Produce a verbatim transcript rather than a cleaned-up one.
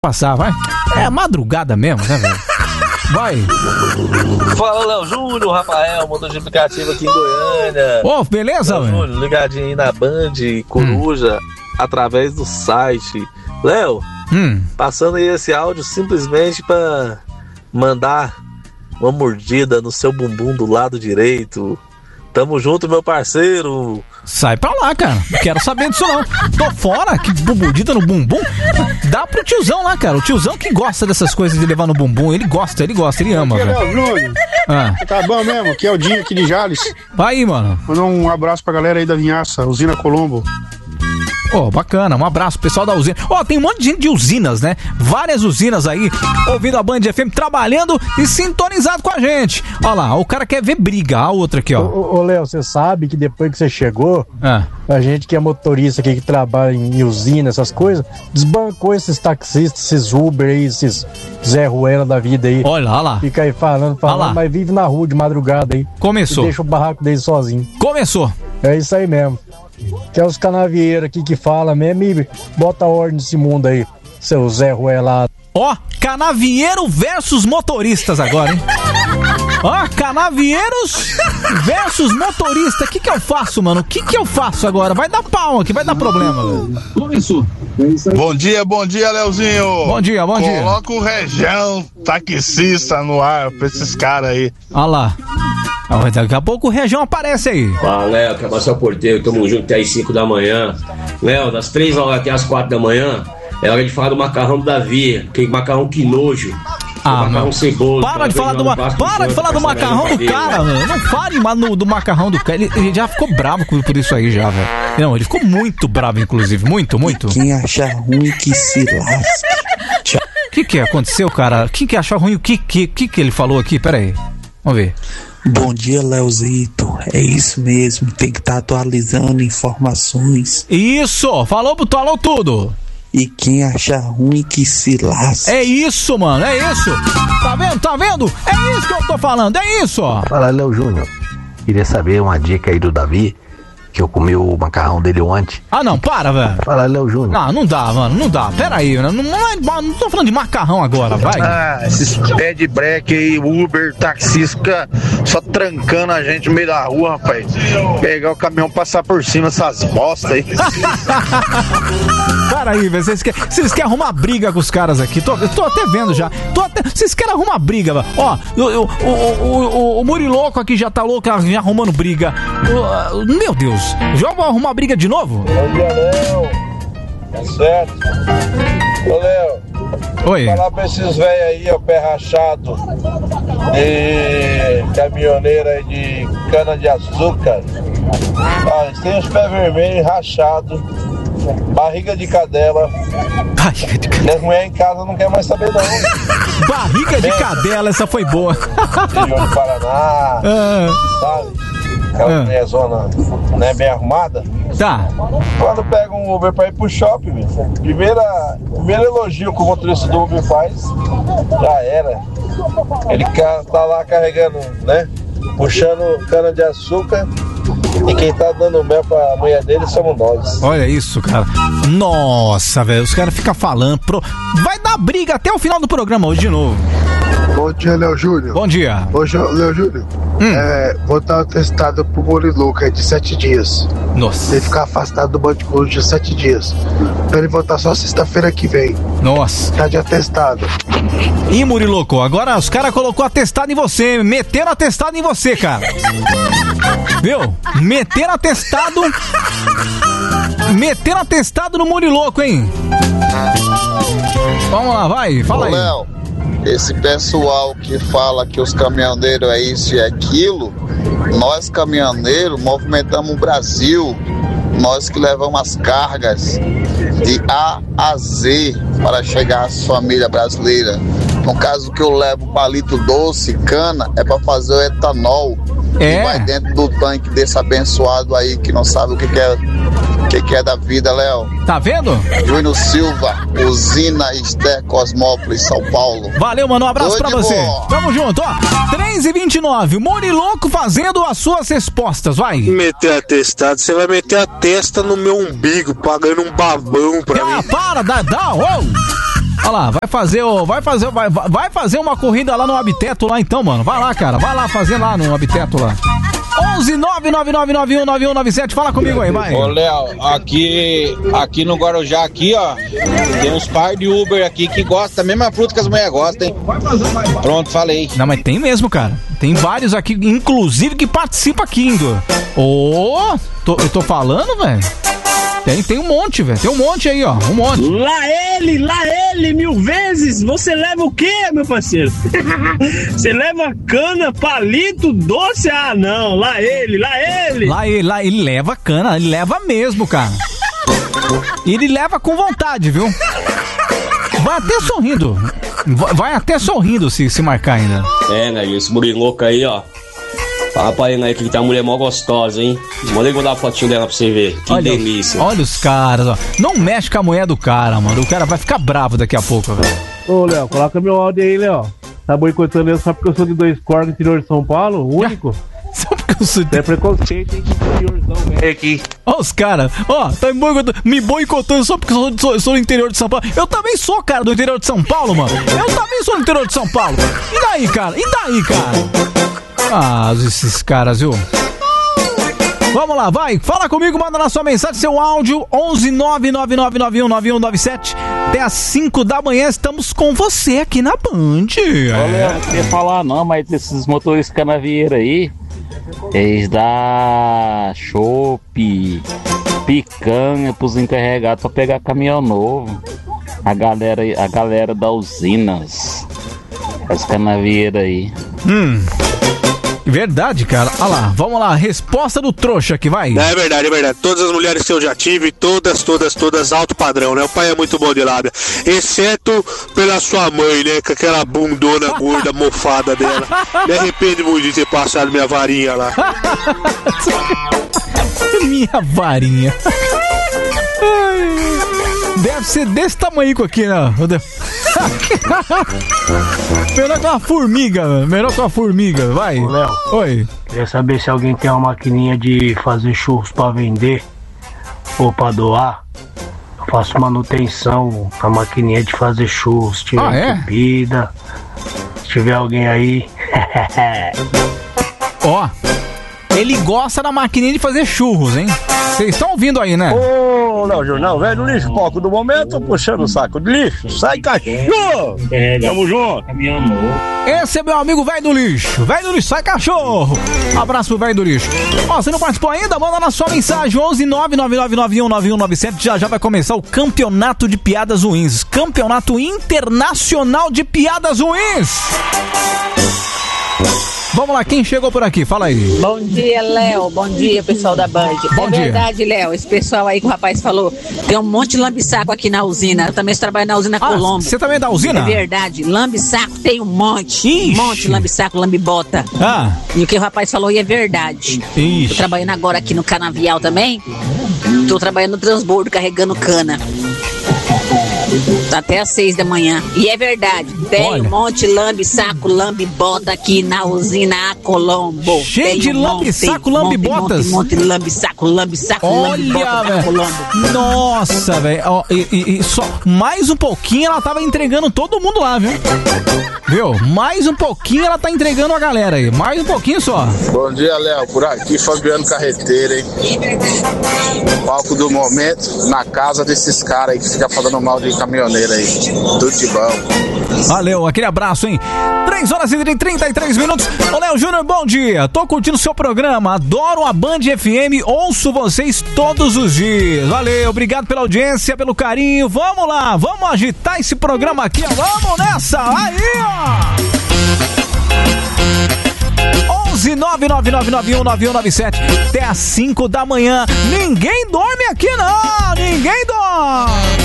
passar, vai. É madrugada mesmo, né, velho? Vai. Fala, Léo Júnior, Rafael, motor de aplicativo aqui em Goiânia. Ô, oh, beleza, Léo Júnior, ligadinho aí na Band Coruja, hum. através do site. Léo, hum. passando aí esse áudio simplesmente pra mandar uma mordida no seu bumbum do lado direito. Tamo junto, meu parceiro. Sai pra lá, cara. Não quero saber disso, não. Tô fora, que bumbudita no bumbum. Dá pro tiozão lá, cara. O tiozão que gosta dessas coisas de levar no bumbum. Ele gosta, ele gosta, ele ama, velho. Ah. Tá bom mesmo, que é o dia aqui de Jales. Vai aí, mano. Mandar um abraço pra galera aí da Vinhaça, Usina Colombo. Ó, oh, bacana, um abraço pessoal da usina. Ó, oh, tem um monte de gente de usinas, né? Várias usinas aí, ouvindo a Band F M, trabalhando e sintonizado com a gente. Ó lá, o cara quer ver briga, a outra aqui, ó. Ô, ô Léo, você sabe que depois que você chegou, ah. a gente que é motorista aqui, que trabalha em usina, essas coisas, desbancou esses taxistas, esses Uber aí, esses Zé Ruela da vida aí. Olha lá, lá. Fica aí falando, falando, mas vive na rua de madrugada aí. Começou. E deixa o barraco dele sozinho. Começou. É isso aí mesmo. Que é os canavieiros aqui que fala mesmo e bota ordem nesse mundo aí, seu Zé Ruelado. Ó, canavieiro versus motoristas agora, hein? Ó, canavieiros versus motorista. O que que eu faço, mano? O que que eu faço agora? Vai dar pau aqui, vai dar problema, velho. Começou. Bom dia, bom dia, Leozinho. Bom dia, bom dia. Coloca o Região taxista no ar pra esses caras aí. Olha lá. Daqui a pouco o Região aparece aí. Fala, Léo, que é o porteiro, tamo junto até às cinco da manhã. Léo, das três horas até às quatro da manhã, é hora de falar do macarrão do Davi, aquele macarrão que nojo. Ah, macarrão ceboso. Para de falar do, ma- para de falar do macarrão do cara, mano. Não fale no, do macarrão do cara. Ele, ele já ficou bravo por isso aí, já, velho. Não, ele ficou muito bravo, inclusive. Muito, muito. Quem achar ruim que se lasque. O que que aconteceu, cara? Quem que achou ruim? O que que, que que ele falou aqui? Pera aí. Vamos ver. Bom dia, Leozito. É isso mesmo, tem que estar tá atualizando informações. Isso, falou, falou tudo. E quem achar ruim que se lasque. É isso, mano, é isso. Tá vendo, tá vendo? É isso que eu tô falando, é isso. Fala, Léo Júnior. Queria saber uma dica aí do Davi, que eu comi o macarrão dele ontem. Ah, não, para, velho. Fala, Léo Júnior. Não, não dá, mano, não dá. Pera aí, não, não, não, não tô falando de macarrão agora, vai. Ah, esses pé de break aí, Uber, taxista, só trancando a gente no meio da rua, rapaz. Pegar o caminhão, passar por cima dessas bostas aí. Pera aí, velho, vocês querem, vocês querem arrumar briga com os caras aqui? Tô, eu tô até vendo já. Tô até, vocês querem arrumar briga, velho. Ó, o, o, o, o, o Muriloco aqui já tá louco, já arrumando briga. O, meu Deus. Já vou arrumar briga de novo? Bom dia, Léo. Tá certo? Ô, Léo. Oi. Falar pra esses velhos aí, ó, pé rachado, de caminhoneiro aí de cana-de-açúcar. Ah, eles têm os pés vermelhos, rachados, barriga de cadela. Barriga de cadela. E as mulheres em casa não querem mais saber, não. Barriga de cadela, essa foi boa. Interior do Paraná, ah. sabe? Aquela minha zona não é bem arrumada. Tá. Quando pega um Uber pra ir pro shopping, meu, primeira, primeiro elogio que o motorista do Uber faz, já era. Ele tá lá carregando, né? Puxando cana de açúcar. E quem tá dando mel pra mulher dele somos nós. Olha isso, cara. Nossa, velho. Os caras ficam falando. Pro... Vai dar briga até o final do programa hoje de novo. Bom dia, Léo Júnior. Bom dia. Hoje, Léo Júnior, hum. é, vou dar um testado pro Muriloco aí de sete dias. Nossa. Ele ficar afastado do Band Coruja de sete dias. Pra ele voltar só sexta-feira que vem. Nossa. Tá de atestado. Ih, Muriloco, agora os caras colocou atestado em você. Meteram atestado em você, cara. Viu? Meteram atestado. Meteram atestado no Muriloco, hein? Vamos lá, vai, fala aí. Léo, esse pessoal que fala que os caminhoneiros é isso e aquilo, nós caminhoneiros movimentamos o Brasil, nós que levamos as cargas de A a Z para chegar às famílias brasileiras. No caso que eu levo palito doce, cana, é para fazer o etanol. É. E vai dentro do tanque desse abençoado aí que não sabe o que, que é o que, que é da vida, Léo. Tá vendo? Júnior Silva, usina Esté Cosmópolis, São Paulo. Valeu, mano, um abraço Oi, pra você. Boa. Tamo junto, ó. três e vinte e nove, Muriloco fazendo as suas respostas, vai. Meter atestado, você vai meter a testa no meu umbigo, pagando um babão pra ah, mim. Ah, para, dá, dá, ô. Olha lá, vai fazer o. Vai fazer, vai, vai fazer uma corrida lá no Habiteto lá então, mano. Vai lá, cara. Vai lá fazer lá no Habiteto lá. onze nove nove nove nove um nove um nove sete, fala comigo aí, vai. Ô, Léo, aqui, aqui no Guarujá, aqui, ó, tem uns par de Uber aqui que gostam da mesma fruta que as mulheres gostam, hein? Pronto, falei. Não, mas tem mesmo, cara. Tem vários aqui, inclusive, que participam aqui, indo. Ô, oh, eu tô falando, velho. Tem, tem um monte, velho. Tem um monte aí, ó. Um monte. Lá ele, lá ele, mil vezes. Você leva o quê, meu parceiro? Você leva cana, palito, doce? Ah, não. Lá ele, lá ele. Lá ele, lá ele leva cana. Ele leva mesmo, cara. E ele leva com vontade, viu? Vai até sorrindo. Vai até sorrindo se, se marcar ainda. É, né? Esse Muriloco aí, ó. Fala pra ele aí que tem uma mulher mó gostosa, hein? Manda eu mandar a fotinho dela pra você ver. Que olha, delícia. Olha os caras, ó. Não mexe com a mulher do cara, mano. O cara vai ficar bravo daqui a pouco, velho. Ô, Léo, coloca meu áudio aí, Léo. Tá boicotando eu só porque eu sou de Dois Corgos, interior de São Paulo? O único? Só porque eu sou de... É preconceito, hein? Interiorzão, velho. Aqui. Ó os caras. Ó, tá me boicotando, me boicotando só porque eu sou, sou, sou do interior de São Paulo. Eu também sou, cara, do interior de São Paulo, mano. Eu também sou do interior de São Paulo. E daí, cara? E daí, cara? Ah, esses caras, viu? Vamos lá, vai, fala comigo, manda na sua mensagem, seu áudio, onze nove nove nove nove um nove um nove sete. Até às cinco da manhã estamos com você aqui na Band. Olha, é. Não queria falar não, mas esses motoristas canavieiros aí, eles dão chopp, picanha pros encarregados pra pegar caminhão novo. A galera, a galera da usinas, as canavieiras aí. Hum... Verdade, cara. Olha lá, vamos lá, resposta do trouxa aqui, vai. É verdade, é verdade. Todas as mulheres que eu já tive, todas, todas, todas alto padrão, né? O pai é muito bom de lábia. Exceto pela sua mãe, né? Com aquela bundona gorda, mofada dela. Me arrependo muito de ter passado minha varinha lá. Minha varinha. Deve ser desse tamanho aqui, né? Melhor que uma formiga, melhor que uma formiga, vai. Ô, Léo. Oi. Queria saber se alguém tem uma maquininha de fazer churros pra vender ou pra doar. Eu faço manutenção na maquininha de fazer churros, tira ah, é? bebida. Se tiver alguém aí. Ó, ele gosta da maquininha de fazer churros, hein? Vocês estão ouvindo aí, né? Ô, Léo Jornal, velho do lixo, foco do momento, puxando o saco de lixo. Sai, cachorro! É, tamo junto. Esse é meu amigo velho do lixo. Velho do lixo, sai, cachorro! Abraço pro velho do lixo. Ó, você não participou ainda? Manda na sua mensagem onze nove nove nove nove um nove um nove sete. Já já vai começar o campeonato de piadas ruins. Campeonato internacional de piadas ruins. Vamos lá, quem chegou por aqui? Fala aí. Bom dia, Léo. Bom dia, pessoal da Band. Bom é dia. verdade, Léo. Esse pessoal aí que o rapaz falou, tem um monte de lambisaco aqui na usina. Eu também trabalho na usina ah, Colombo. Você também é da usina? É verdade. Lambisaco tem um monte. Ixi. Um monte de lambisaco, lambibota. Ah. E o que o rapaz falou aí é verdade. Ixi. Tô trabalhando agora aqui no Canavial também. Tô trabalhando no transbordo, carregando cana. Até às seis da manhã. E é verdade. Tem Olha. um monte de lambe, saco, lambe, bota aqui na usina Colombo. Cheio tem de um lambe, saco, lambe, monte, botas. Monte, monte, monte, lambe, saco, lambe, saco, lambe, bota na Colombo. Nossa, velho. E, e, e só mais um pouquinho ela tava entregando todo mundo lá, viu? Viu? Mais um pouquinho ela tá entregando a galera aí. Mais um pouquinho só. Bom dia, Léo. Por aqui, Fabiano Carreteiro, hein? Palco do momento na casa desses caras aí que ficam falando mal de caminhoneiro aí. Tudo de bom. Valeu, aquele abraço, hein? três horas e trinta e três minutos. Ô, Léo Júnior, bom dia. Tô curtindo o seu programa. Adoro a Band F M. Ouço vocês todos os dias. Valeu, obrigado pela audiência, pelo carinho. Vamos lá, vamos agitar esse programa aqui. Vamos nessa. Aí, ó. onze nove nove nove nove um nove um nove sete. Até às cinco da manhã. Ninguém dorme aqui, não. Ninguém dorme.